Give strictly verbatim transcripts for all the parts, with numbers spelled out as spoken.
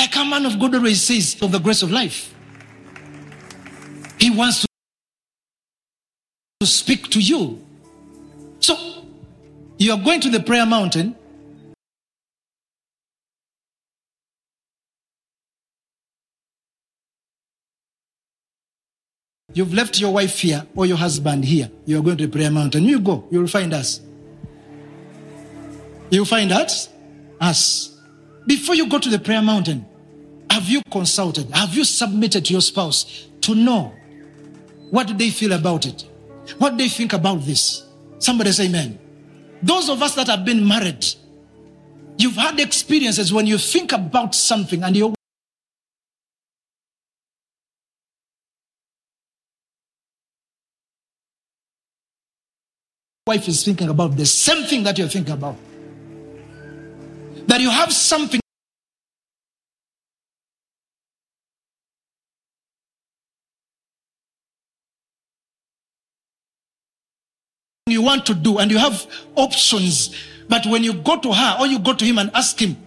Like a man of God always says, of the grace of life. He wants to speak to you. So, you are going to the prayer mountain. You've left your wife here or your husband here. You are going to the prayer mountain. You go. You will find us. You will find us. Us. Before you go to the prayer mountain, have you consulted? Have you submitted to your spouse to know what do they feel about it? What do they think about this? Somebody say amen. Those of us that have been married, you've had experiences when you think about something and your wife is thinking about the same thing that you're thinking about. That you have something you want to do and you have options, but when you go to her or you go to him and ask him,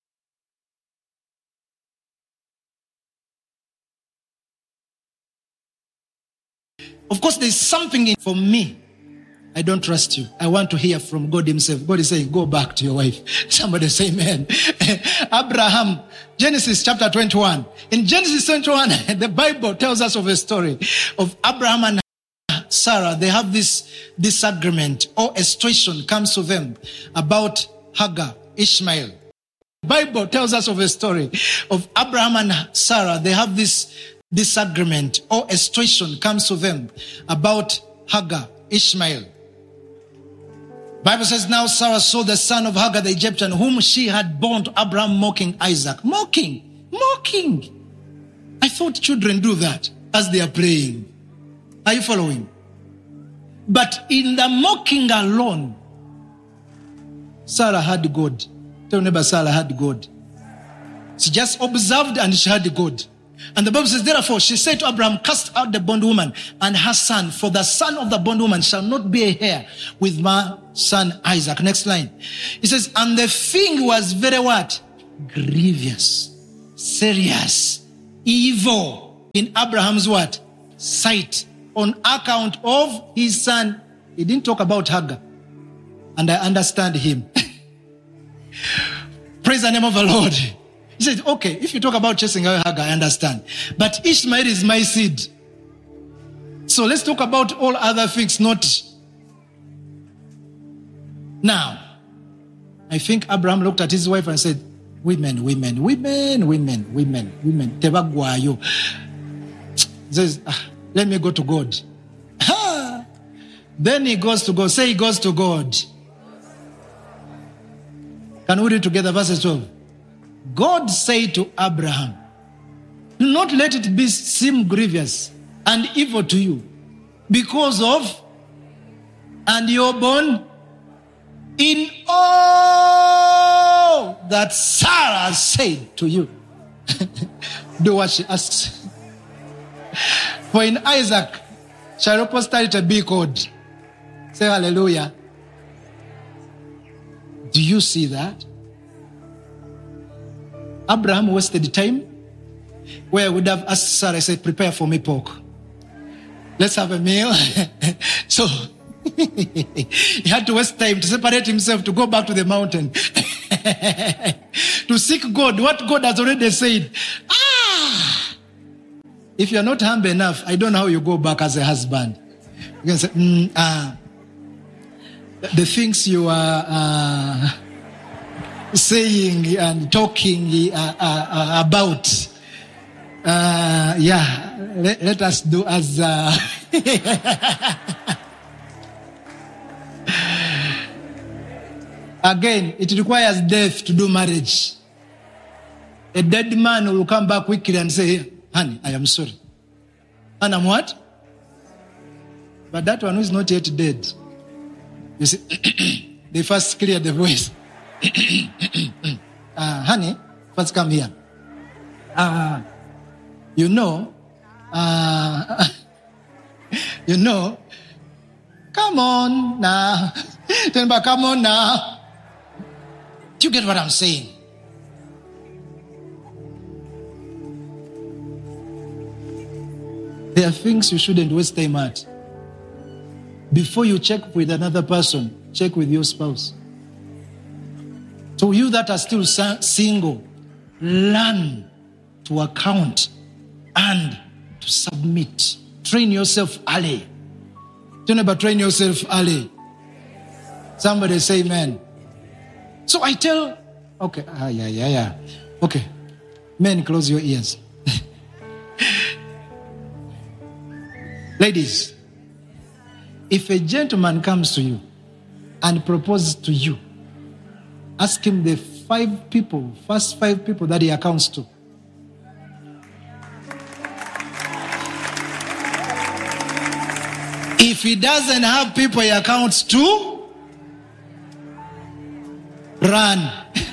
of course there's something in for me. I don't trust you. I want to hear from God himself. God is saying, go back to your wife. Somebody say amen. Abraham, Genesis chapter twenty-one. In Genesis twenty-one, the Bible tells us of a story of Abraham and Sarah. They have this disagreement or a situation comes to them about Hagar, Ishmael. The Bible tells us of a story of Abraham and Sarah. They have this disagreement or a situation comes to them about Hagar, Ishmael. Bible says, now Sarah saw the son of Hagar the Egyptian, whom she had born to Abraham, mocking Isaac. Mocking, mocking. I thought children do that as they are playing. Are you following? But in the mocking alone, Sarah had God. Tell neighbor, Sarah had God. She just observed and she had God. And the Bible says, therefore, she said to Abraham, cast out the bondwoman and her son, for the son of the bondwoman shall not be a heir with my son Isaac. Next line. It says, and the thing was very what? Grievous, serious, evil in Abraham's what? Sight, on account of his son. He didn't talk about Hagar. And I understand him. Praise the name of the Lord. He said, okay, if you talk about chasing away Hagar, I understand. But Ishmael is my seed. So let's talk about all other things, not now. I think Abraham looked at his wife and said, women, women, women, women, women, women. Tebagwayo. He says, ah, let me go to God. Ha! Then he goes to God. Say he goes to God. Can we read together verses twelve? God said to Abraham, do not let it be seem grievous and evil to you because of and your born in all that Sarah said to you. Do what she asks. For in Isaac shall your posterity be called. Say hallelujah. Do you see that? Abraham wasted time where I would have asked Sarah, I said, prepare for me pork. Let's have a meal. So he had to waste time to separate himself to go back to the mountain. To seek God, what God has already said. Ah! If you're not humble enough, I don't know how you go back as a husband. You can say, mm, ah, the things you are uh, saying and talking uh, uh, about, uh, yeah, let, let us do as uh, again, it requires death to do marriage. A dead man will come back quickly and say, honey, I am sorry. And I'm what? But that one who is not yet dead, you see, they first clear the voice. uh, honey, first come here. Uh, you know, uh, you know, come on now. Tell me, come on now. Do you get what I'm saying? There are things you shouldn't waste time at. Before you check with another person, check with your spouse. So you that are still single, learn to account and to submit. Train yourself early. Tell neighbor, train yourself early. Somebody say amen. So I tell, okay, ah, yeah, yeah, yeah. Okay, men, close your ears. Ladies, if a gentleman comes to you and proposes to you, ask him the five people, first five people that he accounts to. If he doesn't have people he accounts to, run.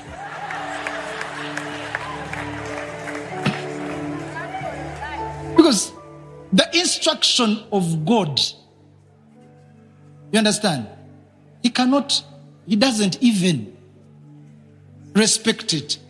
Because the instruction of God, you understand? He cannot, he doesn't even respect it.